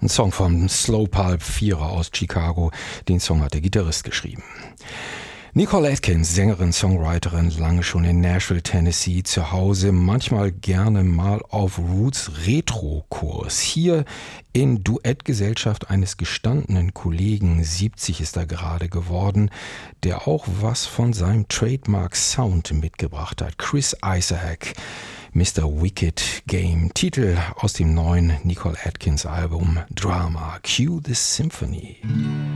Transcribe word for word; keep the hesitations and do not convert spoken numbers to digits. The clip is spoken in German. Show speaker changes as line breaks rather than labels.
Ein Song vom Slow Pulp Vierer aus Chicago. Den Song hat der Gitarrist geschrieben. Nicole Atkins, Sängerin, Songwriterin, lange schon in Nashville, Tennessee zu Hause, manchmal gerne mal auf Roots Retro-Kurs. Hier in Duettgesellschaft eines gestandenen Kollegen, siebzig ist er gerade geworden, der auch was von seinem Trademark-Sound mitgebracht hat. Chris Isaak, Mister Wicked Game, Titel aus dem neuen Nicole Atkins Album Drama, Cue the Symphony.